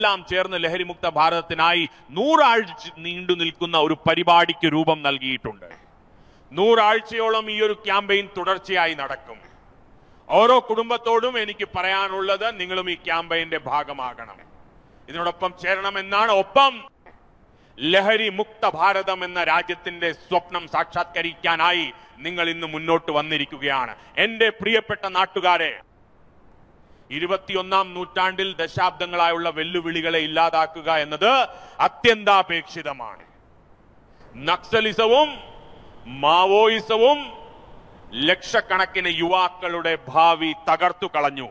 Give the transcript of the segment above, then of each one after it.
എല്ലാം ചേർന്ന് ലഹരിമുക്ത ഭാരതത്തിനായി 100 ആഴ്ച നീണ്ടു നിൽക്കുന്ന ഒരു പരിപാടിക്ക് രൂപം നൽകിയിട്ടുണ്ട്. 100 ആഴ്ചയോളം ഈ ഒരു ക്യാമ്പയിൻ തുടർച്ചയായി നടക്കും. ഓരോ കുടുംബത്തോടും എനിക്ക് പറയാനുള്ളത്, നിങ്ങളും ഈ ക്യാമ്പയിന്റെ ഭാഗമാകണം, ഇതിനോടൊപ്പം ചേരണമെന്നാണ്. ഒപ്പം ലഹരി മുക്ത ഭാരതം എന്ന രാജ്യത്തിന്റെ സ്വപ്നം സാക്ഷാത്കരിക്കാനായി നിങ്ങൾ ഇന്ന് മുന്നോട്ട് വന്നിരിക്കുകയാണ്. എന്റെ പ്രിയപ്പെട്ട നാട്ടുകാരെ, 21ാം നൂറ്റാണ്ടിൽ ദശാബ്ദങ്ങളായുള്ള വെല്ലുവിളികളെ ഇല്ലാതാക്കുക എന്നത് അത്യന്താപേക്ഷിതമാണ്. നക്സലിസവും മാവോയിസവും ലക്ഷക്കണക്കിന് യുവാക്കളുടെ ഭാവി തകർത്തു കളഞ്ഞു.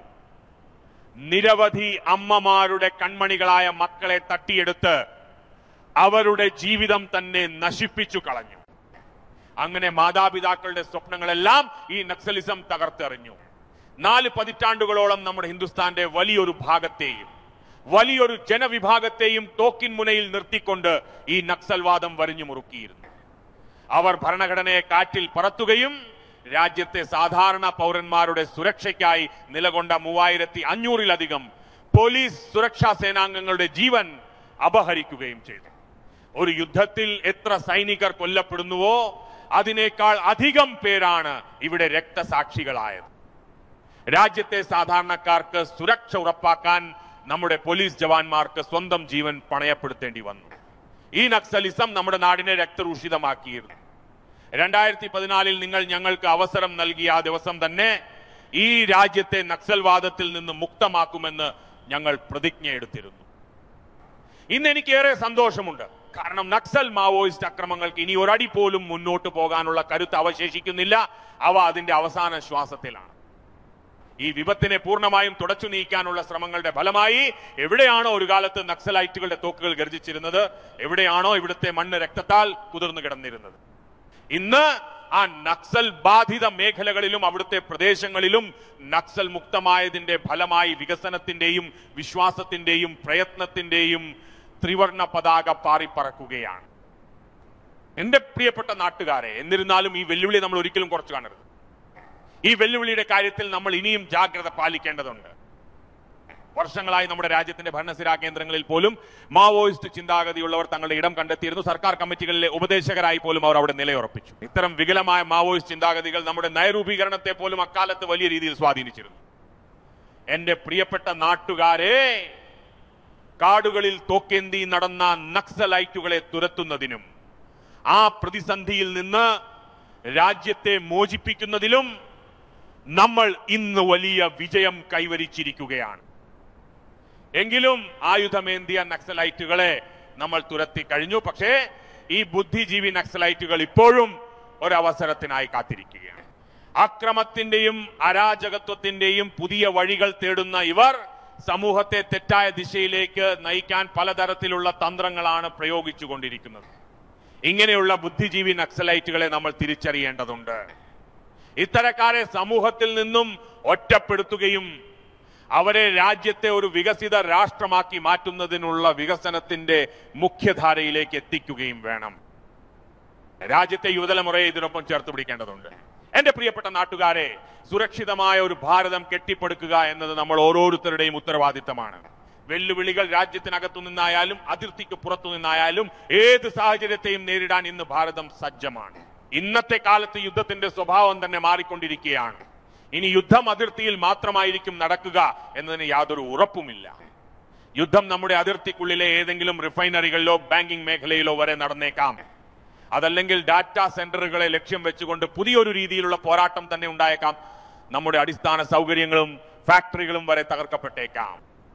നിരവധി അമ്മമാരുടെ കൺമണികളായ മക്കളെ തട്ടിയെടുത്ത് അവരുടെ ജീവിതം തന്നെ നശിപ്പിച്ചു കളഞ്ഞു. അങ്ങനെ മാതാപിതാക്കളുടെ സ്വപ്നങ്ങളെല്ലാം ഈ നക്സലിസം തകർത്തെറിഞ്ഞു. 4 പതിറ്റാണ്ടുകളോളം നമ്മുടെ ഹിന്ദുസ്ഥാന്റെ വലിയൊരു ഭാഗത്തെയും വലിയൊരു ജനവിഭാഗത്തെയും തോക്കിൻ മുനയിൽ നിർത്തിക്കൊണ്ട് ഈ നക്സൽവാദം വരിഞ്ഞു മുറുക്കിയിരുന്നു. അവർ ഭരണഘടനയെ കാറ്റിൽ പറത്തുകയും രാജ്യത്തെ സാധാരണ പൗരന്മാരുടെ സുരക്ഷയ്ക്കായി നിലകൊണ്ട 3500-ലധികം പോലീസ് സുരക്ഷാ സേനാംഗങ്ങളുടെ ജീവൻ അപഹരിക്കുകയും ചെയ്തു. ഒരു യുദ്ധത്തിൽ എത്ര സൈനികർ കൊല്ലപ്പെടുന്നുവോ അതിനേക്കാൾ അധികം പേരാണ് ഇവിടെ രക്തസാക്ഷികളായത്. രാജ്യത്തെ സാധാരണക്കാർക്ക് സുരക്ഷ ഉറപ്പാക്കാൻ നമ്മുടെ പോലീസ് ജവാന്മാർക്ക് സ്വന്തം ജീവൻ പണയപ്പെടുത്തേണ്ടി വന്നു. ഈ നക്സലിസം നമ്മുടെ നാടിനെ രക്തരൂഷിതമാക്കിയിരുന്നു. 2014-ൽ നിങ്ങൾ ഞങ്ങൾക്ക് അവസരം നൽകിയ ആ ദിവസം തന്നെ ഈ രാജ്യത്തെ നക്സൽവാദത്തിൽ നിന്ന് മുക്തമാക്കുമെന്ന് ഞങ്ങൾ പ്രതിജ്ഞയെടുത്തിരുന്നു. ഇന്ന് എനിക്കേറെ സന്തോഷമുണ്ട്. കാരണം നക്സൽ മാവോയിസ്റ്റ് അക്രമങ്ങൾക്ക് ഇനി ഒരടി പോലും മുന്നോട്ട് പോകാനുള്ള കരുത്ത് അവശേഷിക്കുന്നില്ല. അവ അതിന്റെ അവസാന ശ്വാസത്തിലാണ്. ഈ വിപത്തിനെ പൂർണ്ണമായും തുടച്ചു നീക്കാനുള്ള ശ്രമങ്ങളുടെ ഫലമായി എവിടെയാണോ ഒരു കാലത്ത് നക്സലൈറ്റുകളുടെ തോക്കുകൾ ഗർജിച്ചിരുന്നത്, എവിടെയാണോ ഇവിടുത്തെ മണ്ണ് രക്തത്താൽ കുതിർന്നു കിടന്നിരുന്നത്, ഇന്ന് ആ നക്സൽ ബാധിത മേഖലകളിലും അവിടുത്തെ പ്രദേശങ്ങളിലും നക്സൽ മുക്തമായതിന്റെ ഫലമായി വികസനത്തിന്റെയും വിശ്വാസത്തിന്റെയും പ്രയത്നത്തിന്റെയും ത്രിവർണ പതാക പാറിപ്പറക്കുകയാണ്. എന്റെ പ്രിയപ്പെട്ട നാട്ടുകാരെ, എന്നിരുന്നാലും ഈ വെല്ലുവിളി നമ്മൾ ഒരിക്കലും കുറച്ചു കാണരുത്. ഈ വെല്ലുവിളിയുടെ കാര്യത്തിൽ നമ്മൾ ഇനിയും ജാഗ്രത പാലിക്കേണ്ടതുണ്ട്. വർഷങ്ങളായി നമ്മുടെ രാജ്യത്തിന്റെ ഭരണസിരാ കേന്ദ്രങ്ങളിൽ പോലും മാവോയിസ്റ്റ് ചിന്താഗതിയുള്ളവർ തങ്ങളുടെ ഇടം കണ്ടെത്തിയിരുന്നു. സർക്കാർ കമ്മിറ്റികളിലെ ഉപദേശകരായി പോലും അവർ അവിടെ നിലയുറപ്പിച്ചു. ഇത്തരം വികലമായ മാവോയിസ്റ്റ് ചിന്താഗതികൾ നമ്മുടെ നയരൂപീകരണത്തെ പോലും അക്കാലത്ത് വലിയ രീതിയിൽ സ്വാധീനിച്ചിരുന്നു. എന്റെ പ്രിയപ്പെട്ട നാട്ടുകാരെ, കാടുകളിൽ തോക്കേന്തി നടന്ന നക്സലൈറ്റുകളെ തുരത്തുന്നതിനും ആ പ്രതിസന്ധിയിൽ നിന്ന് രാജ്യത്തെ മോചിപ്പിക്കുന്നതിലും നമ്മൾ ഇന്ന് വലിയ വിജയം കൈവരിച്ചിരിക്കുകയാണ്. എങ്കിലും ആയുധമേന്തിയ നക്സലൈറ്റുകളെ നമ്മൾ തുരത്തി കഴിഞ്ഞു. പക്ഷേ ഈ ബുദ്ധിജീവി നക്സലൈറ്റുകൾ ഇപ്പോഴും ഒരവസരത്തിനായി കാത്തിരിക്കുകയാണ്. അക്രമത്തിന്റെയും അരാജകത്വത്തിന്റെയും പുതിയ വഴികൾ തേടുന്ന ഇവർ സമൂഹത്തെ തെറ്റായ ദിശയിലേക്ക് നയിക്കാൻ പലതരത്തിലുള്ള തന്ത്രങ്ങളാണ് പ്രയോഗിച്ചുകൊണ്ടിരിക്കുന്നത്. ഇങ്ങനെയുള്ള ബുദ്ധിജീവി നക്സലൈറ്റുകളെ നമ്മൾ തിരിച്ചറിയേണ്ടതുണ്ട്. ഇത്തരക്കാരെ സമൂഹത്തിൽ നിന്നും ഒറ്റപ്പെടുത്തുകയും അവരെ രാജ്യത്തെ ഒരു വികസിത രാഷ്ട്രമാക്കി മാറ്റുന്നതിനുള്ള വികസനത്തിന്റെ മുഖ്യധാരയിലേക്ക് എത്തിക്കുകയും വേണം. രാജ്യത്തെ യുവതലമുറയെ ഇതിനൊപ്പം ചേർത്ത് പിടിക്കേണ്ടതുണ്ട്. എന്റെ പ്രിയപ്പെട്ട നാട്ടുകാരെ, സുരക്ഷിതമായ ഒരു ഭാരതം കെട്ടിപ്പടുക്കുക എന്നത് നമ്മൾ ഓരോരുത്തരുടെയും ഉത്തരവാദിത്തമാണ്. വെല്ലുവിളികൾ രാജ്യത്തിനകത്തു നിന്നായാലും അതിർത്തിക്ക് പുറത്തു നിന്നായാലും ഏത് സാഹചര്യത്തെയും നേരിടാൻ ഇന്ന് ഭാരതം സജ്ജമാണ്. ഇന്നത്തെ കാലത്ത് യുദ്ധത്തിന്റെ സ്വഭാവം തന്നെ മാറിക്കൊണ്ടിരിക്കുകയാണ്. ഇനി യുദ്ധം അതിർത്തിയിൽ മാത്രമായിരിക്കും നടക്കുക എന്നതിന് യാതൊരു ഉറപ്പുമില്ല. യുദ്ധം നമ്മുടെ അതിർത്തിക്കുള്ളിലെ ഏതെങ്കിലും റിഫൈനറികളിലോ ബാങ്കിംഗ് മേഖലയിലോ വരെ നടന്നേക്കാം. അതല്ലെങ്കിൽ ഡാറ്റാ സെന്ററുകളെ ലക്ഷ്യം വെച്ചുകൊണ്ട് പുതിയൊരു രീതിയിലുള്ള പോരാട്ടം തന്നെ ഉണ്ടായേക്കാം. നമ്മുടെ അടിസ്ഥാന സൗകര്യങ്ങളും ഫാക്ടറികളും വരെ തകർക്കപ്പെട്ടേക്കാം.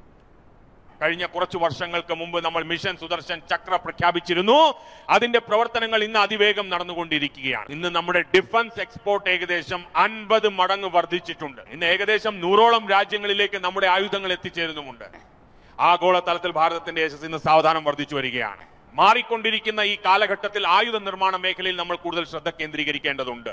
കഴിഞ്ഞ കുറച്ചു വർഷങ്ങൾക്ക് മുമ്പ് നമ്മൾ മിഷൻ സുദർശൻ ചക്ര പ്രഖ്യാപിച്ചിരുന്നു. അതിന്റെ പ്രവർത്തനങ്ങൾ ഇന്ന് അതിവേഗം നടന്നുകൊണ്ടിരിക്കുകയാണ്. ഇന്ന് നമ്മുടെ ഡിഫൻസ് എക്സ്പോർട്ട് ഏകദേശം 50 മടങ്ങ് വർദ്ധിച്ചിട്ടുണ്ട്. ഇന്ന് ഏകദേശം 100ഓളം രാജ്യങ്ങളിലേക്ക് നമ്മുടെ ആയുധങ്ങൾ എത്തിച്ചേരുന്നുമുണ്ട്. ആഗോളതലത്തിൽ ഭാരതത്തിന്റെ യശസ് ഇന്ന് സാവധാനം വർദ്ധിച്ചു വരികയാണ്. മാറിക്കൊണ്ടിരിക്കുന്ന ഈ കാലഘട്ടത്തിൽ ആയുധ നിർമ്മാണ മേഖലയിൽ നമ്മൾ കൂടുതൽ ശ്രദ്ധ കേന്ദ്രീകരിക്കേണ്ടതുണ്ട്.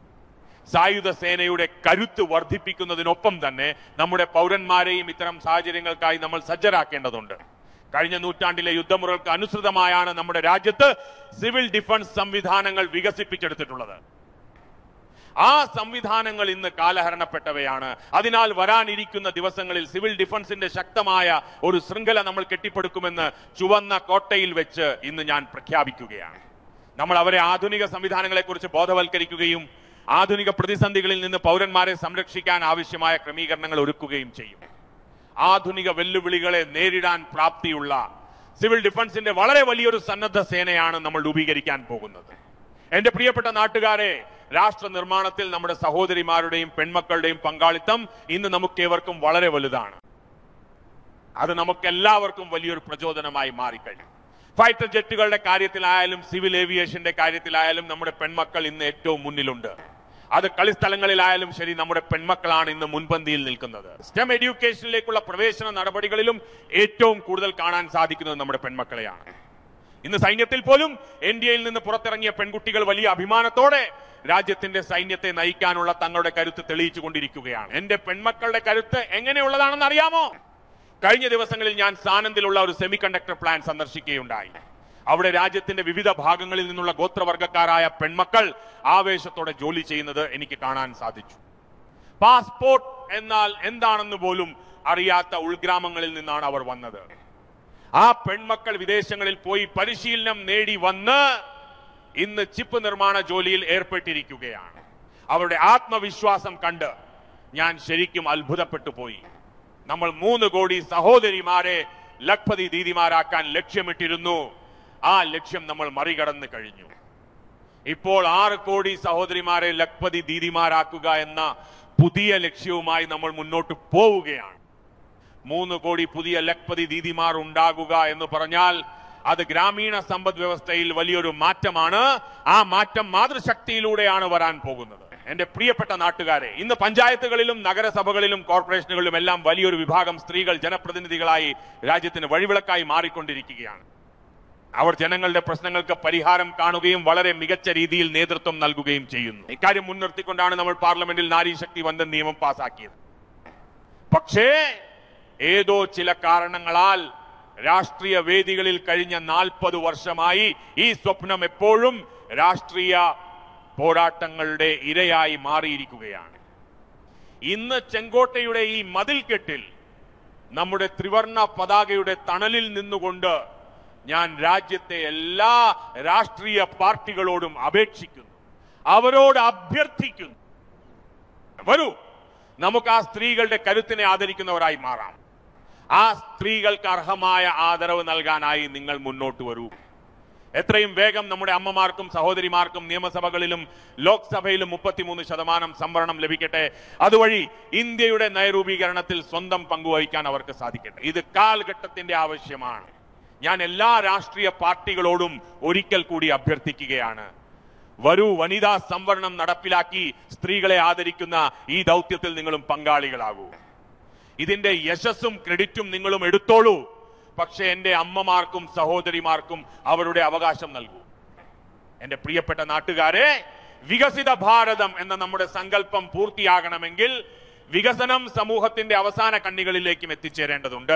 സായുധ സേനയുടെ കരുത്ത് വർദ്ധിപ്പിക്കുന്നതിനൊപ്പം തന്നെ നമ്മുടെ പൗരന്മാരെയും ഇത്തരം സാഹചര്യങ്ങൾക്കായി നമ്മൾ സജ്ജരാക്കേണ്ടതുണ്ട്. കഴിഞ്ഞ നൂറ്റാണ്ടിലെ യുദ്ധമുറകൾക്ക് അനുസൃതമായാണ് നമ്മുടെ രാജ്യത്ത് സിവിൽ ഡിഫൻസ് സംവിധാനങ്ങൾ വികസിപ്പിച്ചെടുത്തിട്ടുള്ളത്. ആ സംവിധാനങ്ങൾ ഇന്ന് കാലഹരണപ്പെട്ടവയാണ്. അതിനാൽ വരാനിരിക്കുന്ന ദിവസങ്ങളിൽ സിവിൽ ഡിഫൻസിന്റെ ശക്തമായ ഒരു ശൃംഖല നമ്മൾ കെട്ടിപ്പടുക്കുമെന്ന് ചുവന്ന കോട്ടയിൽ വെച്ച് ഇന്ന് ഞാൻ പ്രഖ്യാപിക്കുകയാണ്. നമ്മൾ അവരെ ആധുനിക സംവിധാനങ്ങളെ കുറിച്ച് ബോധവൽക്കരിക്കുകയും ആധുനിക പ്രതിസന്ധികളിൽ നിന്ന് പൗരന്മാരെ സംരക്ഷിക്കാൻ ആവശ്യമായ ക്രമീകരണങ്ങൾ ഒരുക്കുകയും ചെയ്യും. ആധുനിക വെല്ലുവിളികളെ നേരിടാൻ പ്രാപ്തിയുള്ള സിവിൽ ഡിഫൻസിന്റെ വളരെ വലിയൊരു സന്നദ്ധ സേനയാണ് നമ്മൾ രൂപീകരിക്കാൻ പോകുന്നത്. എന്റെ പ്രിയപ്പെട്ട നാട്ടുകാരെ, രാഷ്ട്ര നിർമ്മാണത്തിൽ നമ്മുടെ സഹോദരിമാരുടെയും പെൺമക്കളുടെയും പങ്കാളിത്തം ഇന്ന് നമുക്കേവർക്കും വളരെ വലുതാണ്. അത് നമുക്കെല്ലാവർക്കും വലിയൊരു പ്രചോദനമായി മാറിക്കഴിഞ്ഞു. ഫൈറ്റർ ജെറ്റുകളുടെ കാര്യത്തിലായാലും സിവിൽ ഏവിയേഷന്റെ കാര്യത്തിലായാലും നമ്മുടെ പെൺമക്കൾ ഇന്ന് ഏറ്റവും മുന്നിലുണ്ട്. അത് കളിസ്ഥലങ്ങളിലായാലും ശരി, നമ്മുടെ പെൺമക്കളാണ് ഇന്ന് മുൻപന്തിയിൽ നിൽക്കുന്നത്. സ്റ്റെം എഡ്യൂക്കേഷനിലേക്കുള്ള പ്രവേശന നടപടികളിലും ഏറ്റവും കൂടുതൽ കാണാൻ സാധിക്കുന്നത് നമ്മുടെ പെൺമക്കളെയാണ്. ഇന്ന് സൈന്യത്തിൽ പോലും ഇന്ത്യയിൽ നിന്ന് പുറത്തിറങ്ങിയ പെൺകുട്ടികൾ വലിയ അഭിമാനത്തോടെ രാജ്യത്തിന്റെ സൈന്യത്തെ നയിക്കാനുള്ള തങ്ങളുടെ കരുത്ത് തെളിയിച്ചു കൊണ്ടിരിക്കുകയാണ്. എന്റെ പെൺമക്കളുടെ കരുത്ത് എങ്ങനെയുള്ളതാണെന്ന് അറിയാമോ? കഴിഞ്ഞ ദിവസങ്ങളിൽ ഞാൻ സാനന്ദിലുള്ള ഒരു സെമി കണ്ടക്ടർ പ്ലാന്റ് സന്ദർശിക്കുകയുണ്ടായി. അവിടെ രാജ്യത്തിന്റെ വിവിധ ഭാഗങ്ങളിൽ നിന്നുള്ള ഗോത്രവർഗക്കാരായ പെൺമക്കൾ ആവേശത്തോടെ ജോലി ചെയ്യുന്നത് എനിക്ക് കാണാൻ സാധിച്ചു. പാസ്പോർട്ട് എന്നാൽ എന്താണെന്ന് പോലും അറിയാത്ത ഉൾഗ്രാമങ്ങളിൽ നിന്നാണ് അവർ വന്നത്. ആ പെൺമക്കൾ വിദേശങ്ങളിൽ പോയി പരിശീലനം നേടി വന്ന് ഇന്ന് ചിപ്പ് നിർമ്മാണ ജോലിയിൽ ഏർപ്പെട്ടിരിക്കുകയാണ്. അവരുടെ ആത്മവിശ്വാസം കണ്ട് ഞാൻ ശരിക്കും അത്ഭുതപ്പെട്ടു പോയി. നമ്മൾ 3 കോടി സഹോദരിമാരെ ലഖ്പതി ദീദിമാരാക്കാൻ ലക്ഷ്യമിട്ടിരുന്നു. ആ ലക്ഷ്യം നമ്മൾ മറികടന്നു കഴിഞ്ഞു. ഇപ്പോൾ 6 കോടി സഹോദരിമാരെ ലഖ്പതി ദീദിമാരാക്കുക എന്ന പുതിയ ലക്ഷ്യവുമായി നമ്മൾ മുന്നോട്ട് പോവുകയാണ്. 3 കോടി പുതിയ ലഖ്പതി ദീദിമാർ ഉണ്ടാകുക എന്ന് പറഞ്ഞാൽ അത് ഗ്രാമീണ സമ്പദ് വ്യവസ്ഥയിൽ വലിയൊരു മാറ്റമാണ്. ആ മാറ്റം മാതൃശക്തിയിലൂടെയാണ് വരാൻ പോകുന്നത്. എന്റെ പ്രിയപ്പെട്ട നാട്ടുകാരെ, ഇന്ന് പഞ്ചായത്തുകളിലും നഗരസഭകളിലും കോർപ്പറേഷനുകളിലും എല്ലാം വലിയൊരു വിഭാഗം സ്ത്രീകൾ ജനപ്രതിനിധികളായി രാജ്യത്തിന് വഴിവിളക്കായി മാറിക്കൊണ്ടിരിക്കുകയാണ്. അവർ ജനങ്ങളുടെ പ്രശ്നങ്ങൾക്ക് പരിഹാരം കാണുകയും വളരെ മികച്ച രീതിയിൽ നേതൃത്വം നൽകുകയും ചെയ്യുന്നു. ഇക്കാര്യം മുൻനിർത്തിക്കൊണ്ടാണ് നമ്മൾ പാർലമെന്റിൽ നാരീശക്തി വന്ദൻ നിയമം പാസാക്കിയത്. പക്ഷേ ഏതോ ചില കാരണങ്ങളാൽ രാഷ്ട്രീയ വേദികളിൽ കഴിഞ്ഞ 40 വർഷമായി ഈ സ്വപ്നം എപ്പോഴും രാഷ്ട്രീയ പോരാട്ടങ്ങളുടെ ഇരയായി മാറിയിരിക്കുകയാണ്. ഇന്ന് ചെങ്കോട്ടയുടെ ഈ മതിൽക്കെട്ടിൽ നമ്മുടെ ത്രിവർണ പതാകയുടെ തണലിൽ നിന്നുകൊണ്ട് ഞാൻ രാജ്യത്തെ എല്ലാ രാഷ്ട്രീയ പാർട്ടികളോടും അപേക്ഷിക്കുന്നു, അവരോട് അഭ്യർത്ഥിക്കുന്നു, വരൂ, നമുക്ക് ആ സ്ത്രീകളുടെ കരുത്തിനെ ആദരിക്കുന്നവരായി മാറാം. ആ സ്ത്രീകൾക്ക് അർഹമായ ആദരവ് നൽകാനായി നിങ്ങൾ മുന്നോട്ട് വരൂ. എത്രയും വേഗം നമ്മുടെ അമ്മമാർക്കും സഹോദരിമാർക്കും നിയമസഭകളിലും ലോക്സഭയിലും 33% സംവരണം ലഭിക്കട്ടെ. അതുവഴി ഇന്ത്യയുടെ നയരൂപീകരണത്തിൽ സ്വന്തം പങ്കുവഹിക്കാൻ അവർക്ക് സാധിക്കട്ടെ. ഇത് കാലഘട്ടത്തിന്റെ ആവശ്യമാണ്. ഞാൻ എല്ലാ രാഷ്ട്രീയ പാർട്ടികളോടും ഒരിക്കൽ കൂടി അഭ്യർത്ഥിക്കുകയാണ്, വരൂ, വനിതാ സംവരണം നടപ്പിലാക്കി സ്ത്രീകളെ ആദരിക്കുന്ന ഈ ദൗത്യത്തിൽ നിങ്ങളും പങ്കാളികളാകൂ. ഇതിന്റെ യശസ്സും ക്രെഡിറ്റും നിങ്ങളും എടുത്തോളൂ. പക്ഷെ എന്റെ അമ്മമാർക്കും സഹോദരിമാർക്കും അവരുടെ അവകാശം നൽകൂ. എന്റെ പ്രിയപ്പെട്ട നാട്ടുകാരെ, വികസിത ഭാരതം എന്ന നമ്മുടെ സങ്കല്പം പൂർത്തിയാകണമെങ്കിൽ വികസനം സമൂഹത്തിന്റെ അവസാന കണ്ണികളിലേക്കും എത്തിച്ചേരേണ്ടതുണ്ട്.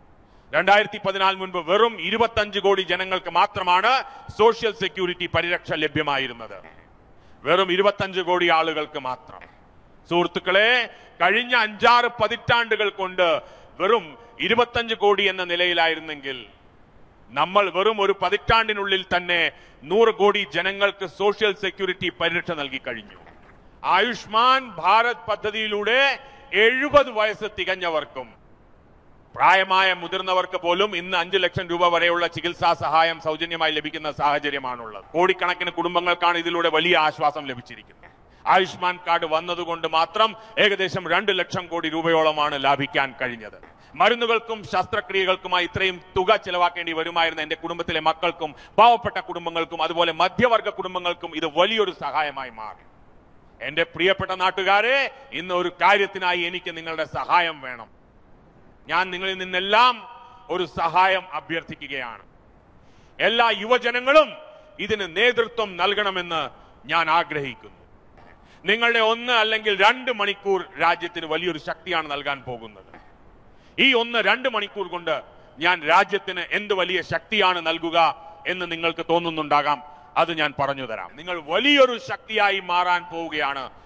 2014 മുൻപ് വെറും 25 കോടി ജനങ്ങൾക്ക് മാത്രമാണ് സോഷ്യൽ സെക്യൂരിറ്റി പരിരക്ഷ ലഭ്യമായിരുന്നത്. വെറും 25 കോടി ആളുകൾക്ക് മാത്രം. സുഹൃത്തുക്കളെ, കഴിഞ്ഞ 5-6 പതിറ്റാണ്ടുകൾ കൊണ്ട് വെറും 25 കോടി എന്ന നിലയിലായിരുന്നെങ്കിൽ നമ്മൾ വെറും ഒരു പതിറ്റാണ്ടിനുള്ളിൽ തന്നെ 100 കോടി ജനങ്ങൾക്ക് സോഷ്യൽ സെക്യൂരിറ്റി പരിരക്ഷ നൽകി കഴിഞ്ഞു. ആയുഷ്മാൻ ഭാരത് പദ്ധതിയിലൂടെ 70 വയസ്സ് തികഞ്ഞവർക്കും പ്രായമായ മുതിർന്നവർക്ക് പോലും ഇന്ന് 5 ലക്ഷം രൂപ വരെയുള്ള ചികിത്സാ സഹായം സൗജന്യമായി ലഭിക്കുന്ന സാഹചര്യമാണുള്ളത്. കോടിക്കണക്കിന് കുടുംബങ്ങൾക്കാണ് ഇതിലൂടെ വലിയ ആശ്വാസം ലഭിച്ചിരിക്കുന്നത്. ആയുഷ്മാൻ കാർഡ് വന്നതുകൊണ്ട് മാത്രം ഏകദേശം 2 ലക്ഷം കോടി രൂപയോളമാണ് ലാഭിക്കാൻ കഴിഞ്ഞത്. മരുന്നുകൾക്കും ശസ്ത്രക്രിയകൾക്കുമായി ഇത്രയും തുക ചെലവാക്കേണ്ടി വരുമായിരുന്ന എന്റെ കുടുംബത്തിലെ മക്കൾക്കും പാവപ്പെട്ട കുടുംബങ്ങൾക്കും അതുപോലെ മധ്യവർഗ കുടുംബങ്ങൾക്കും ഇത് വലിയൊരു സഹായമായി മാറി. എന്റെ പ്രിയപ്പെട്ട നാട്ടുകാരെ, ഇന്ന് ഒരു കാര്യത്തിനായി എനിക്ക് നിങ്ങളുടെ സഹായം വേണം. ഞാൻ നിങ്ങളിൽ നിന്നെല്ലാം ഒരു സഹായം അഭ്യർത്ഥിക്കുകയാണ്. എല്ലാ യുവജനങ്ങളും ഇതിന് നേതൃത്വം നൽകണമെന്ന് ഞാൻ ആഗ്രഹിക്കുന്നു. നിങ്ങളുടെ 1 അല്ലെങ്കിൽ 2 മണിക്കൂർ രാജ്യത്തിന് വലിയൊരു ശക്തിയാണ് നൽകാൻ പോകുന്നത്. ഈ 1-2 മണിക്കൂർ കൊണ്ട് ഞാൻ രാജ്യത്തിന് എന്ത് വലിയ ശക്തിയാണ് നൽകുക എന്ന് നിങ്ങൾക്ക് തോന്നുന്നുണ്ടാകാം. അത് ഞാൻ പറഞ്ഞു തരാം. നിങ്ങൾ വലിയൊരു ശക്തിയായി മാറാൻ പോവുകയാണ്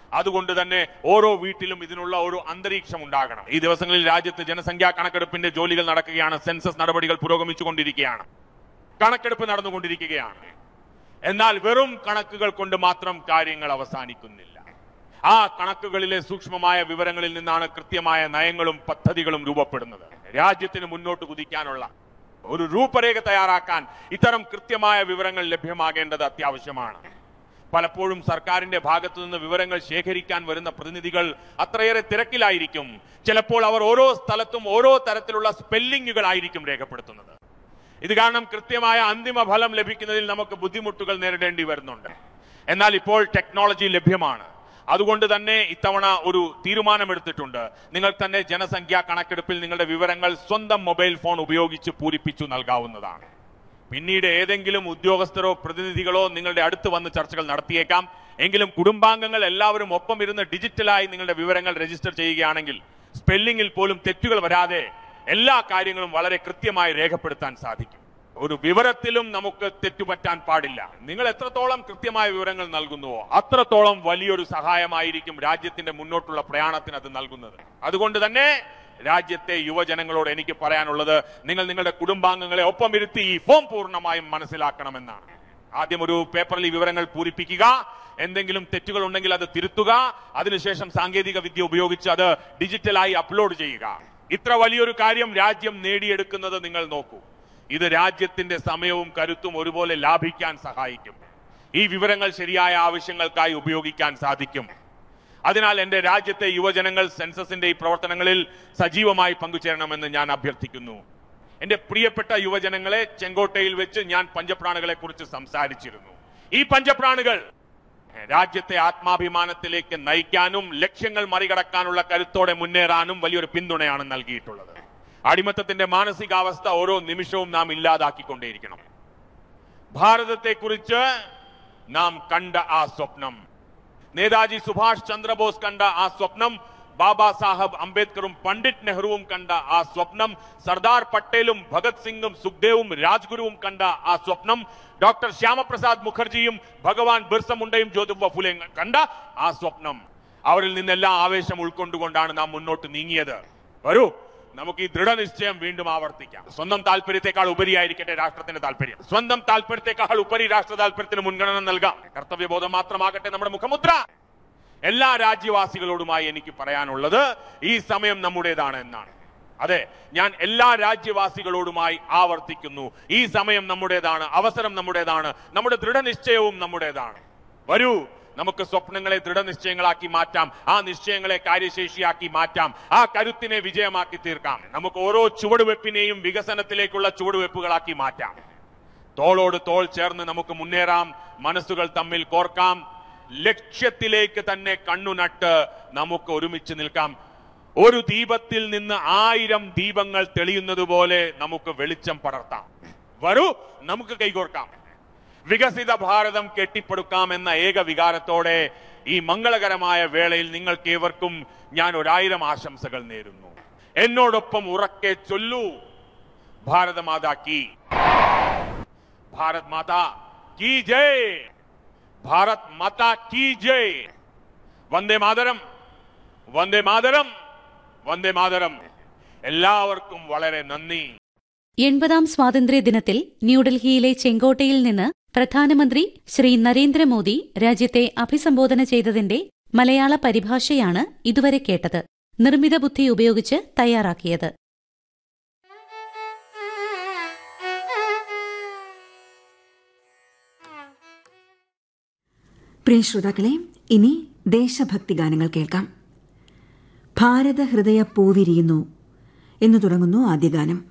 അതുകൊണ്ട് തന്നെ ഓരോ വീട്ടിലും ഇതിനുള്ള ഒരു അന്തരീക്ഷം ഉണ്ടാകണം. ഈ ദിവസങ്ങളിൽ രാജ്യത്ത് ജനസംഖ്യാ കണക്കെടുപ്പിന്റെ ജോലികൾ നടക്കുകയാണ്. സെൻസസ് നടപടികൾ പുരോഗമിച്ചുകൊണ്ടിരിക്കുകയാണ്. കണക്കെടുപ്പ് നടന്നുകൊണ്ടിരിക്കുകയാണ്. എന്നാൽ വെറും കണക്കുകൾ കൊണ്ട് മാത്രം കാര്യങ്ങൾ അവസാനിക്കുന്നില്ല. ആ കണക്കുകളിലെ സൂക്ഷ്മമായ വിവരങ്ങളിൽ നിന്നാണ് കൃത്യമായ നയങ്ങളും പദ്ധതികളും രൂപപ്പെടുന്നത്. രാജ്യത്തിന് മുന്നോട്ട് കുതിക്കാനുള്ള ഒരു രൂപരേഖ തയ്യാറാക്കാൻ ഇത്തരം കൃത്യമായ വിവരങ്ങൾ ലഭ്യമാകേണ്ടത് അത്യാവശ്യമാണ്. പലപ്പോഴും സർക്കാരിന്റെ ഭാഗത്തു നിന്ന് വിവരങ്ങൾ ശേഖരിക്കാൻ വരുന്ന പ്രതിനിധികൾ അത്രയേറെ തിരക്കിലായിരിക്കും. ചിലപ്പോൾ അവർ ഓരോ സ്ഥലത്തും ഓരോ തരത്തിലുള്ള സ്പെല്ലിങ്ങുകളായിരിക്കും രേഖപ്പെടുത്തുന്നത്. ഇത് കാരണം കൃത്യമായ അന്തിമ ഫലം ലഭിക്കുന്നതിൽ നമുക്ക് ബുദ്ധിമുട്ടുകൾ നേരിടേണ്ടി വരുന്നുണ്ട്. എന്നാൽ ഇപ്പോൾ ടെക്നോളജി ലഭ്യമാണ്. അതുകൊണ്ട് തന്നെ ഇത്തവണ ഒരു തീരുമാനമെടുത്തിട്ടുണ്ട്. നിങ്ങൾ തന്നെ ജനസംഖ്യാ കണക്കെടുപ്പിൽ നിങ്ങളുടെ വിവരങ്ങൾ സ്വന്തം മൊബൈൽ ഫോൺ ഉപയോഗിച്ച് പൂരിപ്പിച്ചു നൽകാവുന്നതാണ്. പിന്നീട് ഏതെങ്കിലും ഉദ്യോഗസ്ഥരോ പ്രതിനിധികളോ നിങ്ങളുടെ അടുത്ത് വന്ന് ചർച്ചകൾ നടത്തിയേക്കാം. എങ്കിലും കുടുംബാംഗങ്ങൾ എല്ലാവരും ഒപ്പം ഇരുന്ന് ഡിജിറ്റലായി നിങ്ങളുടെ വിവരങ്ങൾ രജിസ്റ്റർ ചെയ്യുകയാണെങ്കിൽ സ്പെല്ലിംഗിൽ പോലും തെറ്റുകൾ വരാതെ എല്ലാ കാര്യങ്ങളും വളരെ കൃത്യമായി രേഖപ്പെടുത്താൻ സാധിക്കും. ഒരു വിവരത്തിലും നമുക്ക് തെറ്റുപറ്റാൻ പാടില്ല. നിങ്ങൾ എത്രത്തോളം കൃത്യമായ വിവരങ്ങൾ നൽകുന്നുവോ അത്രത്തോളം വലിയൊരു സഹായമായിരിക്കും രാജ്യത്തിന്റെ മുന്നോട്ടുള്ള പ്രയാണത്തിന് അത് നൽകുന്നത്. അതുകൊണ്ട് തന്നെ രാജ്യത്തെ യുവജനങ്ങളോട് എനിക്ക് പറയാനുള്ളത്, നിങ്ങൾ നിങ്ങളുടെ കുടുംബാംഗങ്ങളെ ഒപ്പം ഇരുത്തി ഈ ഫോം പൂർണ്ണമായും മനസ്സിലാക്കണമെന്നാണ്. ആദ്യം ഒരു പേപ്പറിൽ ഈ വിവരങ്ങൾ പൂരിപ്പിക്കുക, എന്തെങ്കിലും തെറ്റുകൾ ഉണ്ടെങ്കിൽ അത് തിരുത്തുക, അതിനുശേഷം സാങ്കേതിക വിദ്യ ഉപയോഗിച്ച് അത് ഡിജിറ്റലായി അപ്ലോഡ് ചെയ്യുക. ഇത്ര വലിയൊരു കാര്യം രാജ്യം നേടിയെടുക്കുന്നത് നിങ്ങൾ നോക്കൂ. ഇത് രാജ്യത്തിന്റെ സമയവും കരുത്തും ഒരുപോലെ ലാഭിക്കാൻ സഹായിക്കും. ഈ വിവരങ്ങൾ ശരിയായ ആവശ്യങ്ങൾക്കായി ഉപയോഗിക്കാൻ സാധിക്കും. അതിനാൽ എന്റെ രാജ്യത്തെ യുവജനങ്ങൾ സെൻസസിന്റെ ഈ പ്രവർത്തനങ്ങളിൽ സജീവമായി പങ്കുചേരണമെന്ന് ഞാൻ അഭ്യർത്ഥിക്കുന്നു. എന്റെ പ്രിയപ്പെട്ട യുവജനങ്ങളെ, ചെങ്കോട്ടയിൽ വെച്ച് ഞാൻ പഞ്ചപ്രാണുകളെ കുറിച്ച് സംസാരിച്ചിരുന്നു. ഈ പഞ്ചപ്രാണുകൾ രാജ്യത്തെ ആത്മാഭിമാനത്തിലേക്ക് നയിക്കാനും ലക്ഷ്യങ്ങൾ മറികടക്കാനുള്ള കരുത്തോടെ മുന്നേറാനും വലിയൊരു പിന്തുണയാണ് നൽകിയിട്ടുള്ളത്. അടിമത്തത്തിന്റെ മാനസികാവസ്ഥ ഓരോ നിമിഷവും നാം ഇല്ലാതാക്കിക്കൊണ്ടേയിരിക്കണം. ഭാരതത്തെക്കുറിച്ച് നാം കണ്ട ആ സ്വപ്നം, നേതാജി സുഭാഷ് ചന്ദ്രബോസ് കണ്ട ആ സ്വപ്നം, ബാബാ സാഹബ് അംബേദ്കറും പണ്ഡിറ്റ് നെഹ്റുവും കണ്ട ആ സ്വപ്നം, സർദാർ പട്ടേലും ഭഗത് സിംഗും സുഖ്ദേവും രാജ്ഗുരുവും കണ്ട ആ സ്വപ്നം, ഡോക്ടർ ശ്യാമപ്രസാദ് മുഖർജിയും ഭഗവാൻ ബിർസ മുണ്ടയും ജ്യോതിബ ഫുലെയും കണ്ട ആ സ്വപ്നം, അവരിൽ നിന്നെല്ലാം ആവേശം ഉൾക്കൊണ്ടുകൊണ്ടാണ് നാം മുന്നോട്ട് നീങ്ങിയത്. വരൂ, നമുക്ക് ഈ ദൃഢനിശ്ചയം വീണ്ടും ആവർത്തിക്കാം. സ്വന്തം താല്പര്യത്തെക്കാൾ ഉപരിയായിരിക്കട്ടെ രാഷ്ട്രത്തിന്റെ താല്പര്യം. സ്വന്തം താല്പര്യത്തെക്കാൾ ഉപരി രാഷ്ട്ര താല്പര്യത്തിന് മുൻഗണന നൽകാം. കർത്തവ്യബോധം മാത്രമാകട്ടെ നമ്മുടെ മുഖമുദ്ര. എല്ലാ രാജ്യവാസികളോടുമായി എനിക്ക് പറയാനുള്ളത്, ഈ സമയം നമ്മുടേതാണ് എന്നാണ്. അതെ, ഞാൻ എല്ലാ രാജ്യവാസികളോടുമായി ആവർത്തിക്കുന്നു, ഈ സമയം നമ്മുടേതാണ്, അവസരം നമ്മുടേതാണ്, നമ്മുടെ ദൃഢനിശ്ചയവും നമ്മുടേതാണ്. വരൂ, നമുക്ക് സ്വപ്നങ്ങളെ ദൃഢനിശ്ചയങ്ങളാക്കി മാറ്റാം, ആ നിശ്ചയങ്ങളെ കാര്യശേഷിയാക്കി മാറ്റാം, ആ കരുത്തിനെ വിജയമാക്കി തീർക്കാം. നമുക്ക് ഓരോ ചുവടുവെപ്പിനെയും വികസനത്തിലേക്കുള്ള ചുവടുവെപ്പുകളാക്കി മാറ്റാം. തോളോട് തോൾ ചേർന്ന് നമുക്ക് മുന്നേറാം, മനസ്സുകൾ തമ്മിൽ കോർക്കാം, ലക്ഷ്യത്തിലേക്ക് തന്നെ കണ്ണുനട്ട് നമുക്ക് ഒരുമിച്ച് നിൽക്കാം. ഒരു ദീപത്തിൽ നിന്ന് 1000 ദീപങ്ങൾ തെളിയുന്നത് പോലെ നമുക്ക് വെളിച്ചം പടർത്താം. വരൂ, നമുക്ക് കൈകോർക്കാം. വികസിത ഭാരതം കെട്ടിപ്പടുക്കാമെന്ന ഏക വികാരത്തോടെ ഈ മംഗളകരമായ വേളയിൽ നിങ്ങൾക്കേവർക്കും ഞാൻ 1000 ആശംസകൾ നേരുന്നു. എന്നോടൊപ്പം ഉറക്കെ ചൊല്ലൂ, ഭാരത മാതാ കീ, ഭാരത് മാതാ കീ ജയ്, ഭാരത് മാതാ കീ ജയ്. വന്ദേ മാതരം, വന്ദേ മാതരം, വന്ദേ മാതരം. എല്ലാവർക്കും വളരെ നന്ദി. 80ാം സ്വാതന്ത്ര്യദിനത്തിൽ ന്യൂഡൽഹിയിലെ ചെങ്കോട്ടയിൽ നിന്ന് പ്രധാനമന്ത്രി ശ്രീ നരേന്ദ്രമോദി രാജ്യത്തെ അഭിസംബോധന ചെയ്തതിന്റെ മലയാള പരിഭാഷയാണ് ഇതുവരെ കേട്ടത്. നിർമ്മിത ബുദ്ധി ഉപയോഗിച്ച് തയ്യാറാക്കിയത്. പ്രിയ ശ്രോതാക്കളെ, ഇനി ദേശഭക്തി ഗാനങ്ങൾ കേൾക്കാം. ഭാരത ഹൃദയ പൂവിരിയുന്നു എന്നു തുടങ്ങുന്നു ആദ്യ ഗാനം.